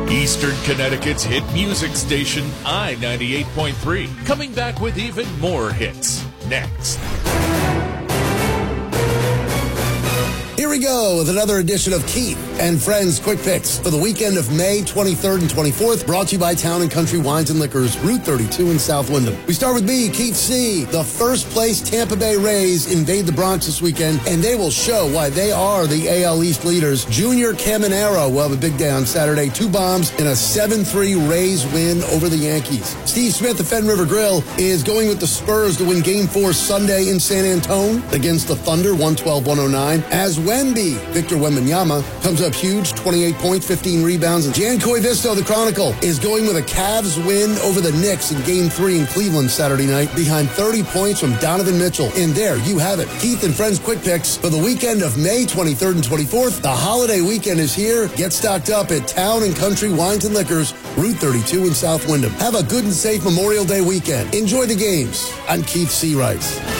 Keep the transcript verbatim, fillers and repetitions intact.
Eastern Connecticut's hit music station, I ninety-eight point three. Coming back with even more hits. Next. Here we go with another edition of Keith and Friends Quick Picks for the weekend of May twenty-third and twenty-fourth, brought to you by Town and Country Wines and Liquors, Route thirty-two in South Windham. We start with me, Keith C. The first place Tampa Bay Rays invade the Bronx this weekend, and they will show why they are the A L East leaders. Junior Caminero will have a big day on Saturday. Two bombs in a seven three Rays win over the Yankees. Steve Smith of Fen River Grill is going with the Spurs to win Game four Sunday in San Antone against the Thunder, one twelve one oh nine. As Wemby, Victor Wembanyama, comes up huge, twenty-eight points, fifteen rebounds. And Jan Koivisto, the Chronicle, is going with a Cavs win over the Knicks in Game three in Cleveland Saturday night behind thirty points from Donovan Mitchell. And there you have it. Keith and Friends Quick Picks for the weekend of May twenty-third and twenty-fourth. The holiday weekend is here. Get stocked up at Town and Country Wines and Liquors, Route thirty-two in South Windham. Have a good and safe Memorial Day weekend. Enjoy the games. I'm Keith C. Rice.